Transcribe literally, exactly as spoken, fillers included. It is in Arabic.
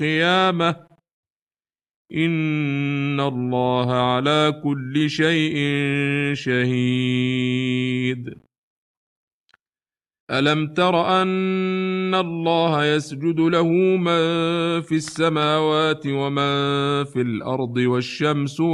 القيامة إن الله على كل شيء شهيد ألم تر أن الله يسجد له من في السماوات ومن في الأرض والشمس